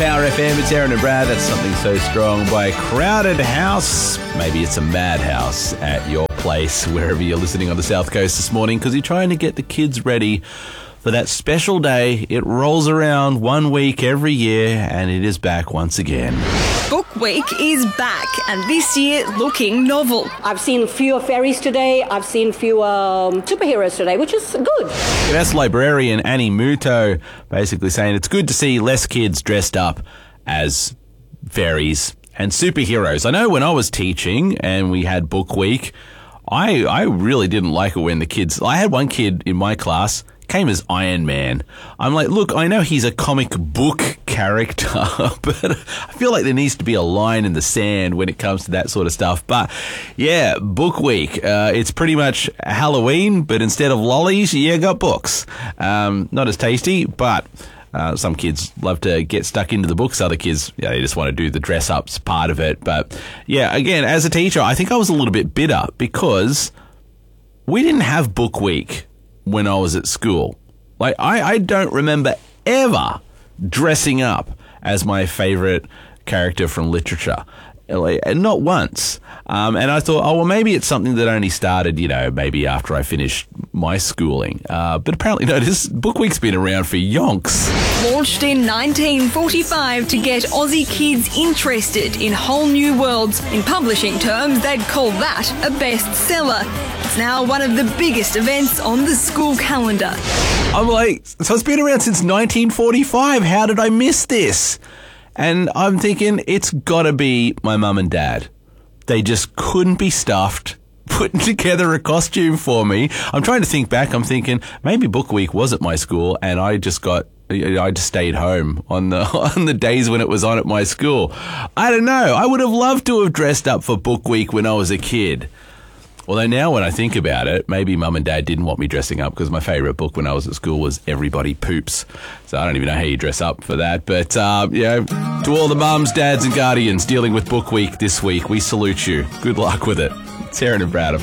Power FM, it's Aaron and Brad. That's Something So Strong by Crowded House. Maybe it's a madhouse at your place, wherever you're listening on the South Coast this morning, because you're trying to get the kids ready for that special day. It rolls around 1 week every year, and it is back once again. Book Week is back, and this year looking novel. I've seen fewer fairies today. I've seen fewer superheroes today, which is good. That's librarian Annie Muto basically saying it's good to see less kids dressed up as fairies and superheroes. I know when I was teaching and we had Book Week, I really didn't like it when the kids... I had one kid in my class came as Iron Man. I'm like, look, I know he's a comic book character, but I feel like there needs to be a line in the sand when it comes to that sort of stuff. But yeah, Book Week, it's pretty much Halloween, but instead of lollies, you got books. Not as tasty, but some kids love to get stuck into the books. Other kids, they just want to do the dress-ups part of it. But yeah, again, as a teacher, I think I was a little bit bitter because we didn't have Book Week when I was at school. Like, I don't remember ever dressing up as my favorite character from literature. Not once. And I thought, oh, well, maybe it's something that only started, maybe after I finished my schooling. But apparently, no, this Book Week's been around for yonks. Launched in 1945 to get Aussie kids interested in whole new worlds. In publishing terms, they'd call that a bestseller. It's now one of the biggest events on the school calendar. I'm like, so it's been around since 1945. How did I miss this? And I'm thinking, it's got to be my mum and dad. They just couldn't be stuffed putting together a costume for me. I'm trying to think back. I'm thinking maybe Book Week was at my school and I just stayed home on the days when it was on at my school. I don't know. I would have loved to have dressed up for Book Week when I was a kid. Although now when I think about it, maybe mum and dad didn't want me dressing up because my favourite book when I was at school was Everybody Poops. So I don't even know how you dress up for that. But, to all the mums, dads and guardians dealing with Book Week this week, we salute you. Good luck with it. It's Aaron and Brad.